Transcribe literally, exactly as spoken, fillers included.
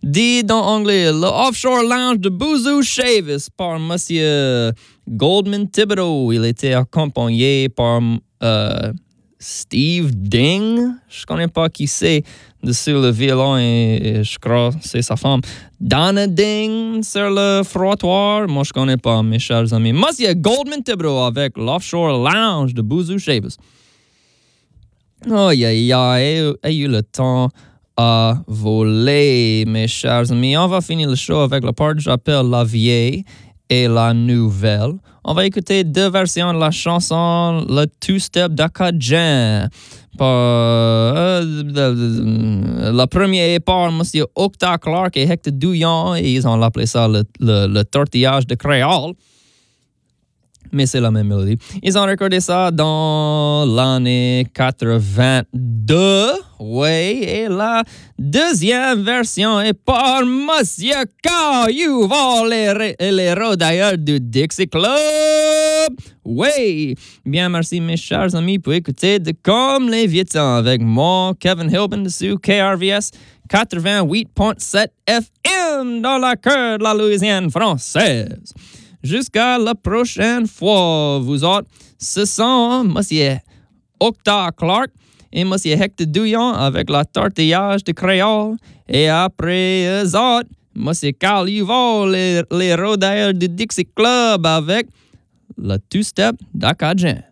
Dit dans anglais, le Offshore Lounge de Bouzou Chavis par Monsieur Goldman Thibodeau. Il était accompagné par euh, Steve Ding. Je connais pas qui c'est sur le violon et, et je crois que c'est sa femme. Donna Ding sur le frottoir. Moi, je connais pas, mes chers amis. Monsieur Goldman Thibodeau avec l'Offshore Lounge de Bouzou Chavis. Oh, yeah, yeah, ayez eu le temps à voler, mes chers amis. On va finir le show avec la part que j'appelle la vieille et la nouvelle. On va écouter deux versions de la chanson Le Two-Step d'Acadien. Euh, la première est par M. Octa Clark et Hector Douillon, et ils ont appelé ça le, le, le tortillage de créole. Mais c'est la même mélodie. Ils ont recordé ça dans l'année quatre-vingt-deux. Oui, et la deuxième version est par Monsieur Caillou les, les rodailleurs du Dixie Club. Oui, bien merci mes chers amis pour écouter de Comme les vieux temps avec moi, Kevin Hilbin dessus K R V S quatre-vingt-huit virgule sept F M dans la cœur de la Louisiane française. Jusqu'à la prochaine fois, vous autres, ce sont Monsieur Octa Clark et Monsieur Hector Douillon avec la tortillage de créole. Et après eux autres, Monsieur Carl Huval, les, les rodailleurs du Dixie Club avec le two-step d'Acadien.